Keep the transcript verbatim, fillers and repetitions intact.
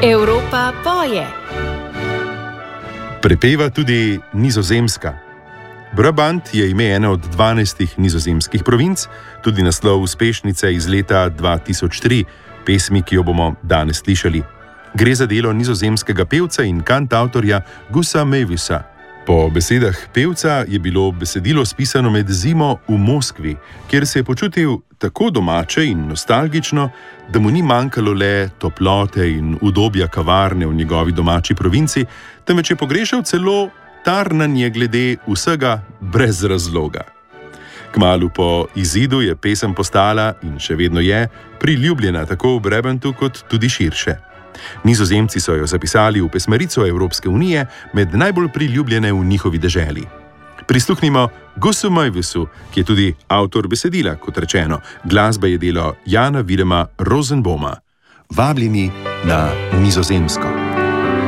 Evropa poje. Prepeva tudi Nizozemska. Brabant je ime ene od dvanajstih nizozemskih provinc, tudi naslov uspešnice iz leta dva tisoč tri, pesmi, ki jo bomo danes slišali. Gre za delo nizozemskega pevca in kantavtorja Gusa Meeuwisa. Po besedah pevca je bilo besedilo spisano med zimo v Moskvi, kjer se je počutil tako domače in nostalgično, da mu ni manjkalo le toplote in udobja kavarne v njegovi domači provinci, temveč je pogrešal celo tarnanje glede vsega brez razloga. Kmalu po izidu je pesem postala in še vedno je priljubljena tako v Brabantu kot tudi širše. Nizozemci so jo zapisali v pesmarico Evropske unije med najbolj priljubljene v njihovi deželi. Prisluhnimo Gusu Meeuwisu, ki je tudi avtor besedila, kot rečeno. Glasba je delo Jana Willema Rosenboma. Vabljeni na Nizozemsko.